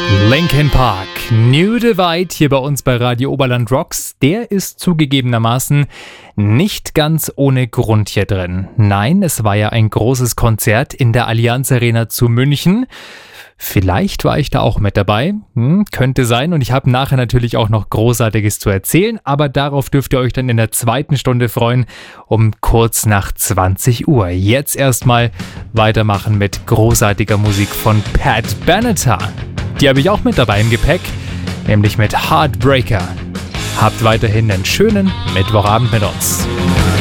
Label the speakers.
Speaker 1: Linkin Park, New Divide hier bei uns bei Radio Oberland Rocks, der ist zugegebenermaßen nicht ganz ohne Grund hier drin. Nein, es war ja ein großes Konzert in der Allianz Arena zu München. Vielleicht war ich da auch mit dabei, könnte sein, und ich habe nachher natürlich auch noch Großartiges zu erzählen, aber darauf dürft ihr euch dann in der zweiten Stunde freuen, um kurz nach 20 Uhr. Jetzt erstmal weitermachen mit großartiger Musik von Pat Benatar. Die habe ich auch mit dabei im Gepäck, nämlich mit Heartbreaker. Habt weiterhin einen schönen Mittwochabend mit uns.